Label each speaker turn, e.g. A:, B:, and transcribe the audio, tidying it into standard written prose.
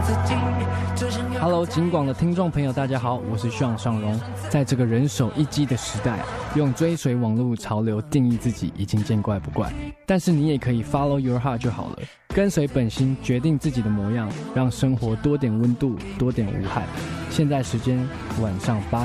A: Hello， 警广的听众朋友，大家好，我是Sean尚荣。在这个人手一机的时代，用追随网络潮流定义自己已经见怪不怪。但是你也可以 follow your heart 就好了，跟随本心，决定自己的模样，让生活多点温度，多点无害。现在时间晚上8